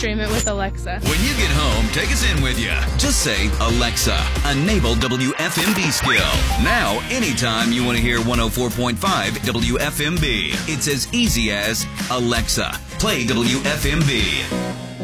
stream it with Alexa. When you get home, take us in with you. Just say, Alexa, enable WFMB skill. Now, anytime you want to hear 104.5 WFMB, it's as easy as, Alexa, play WFMB.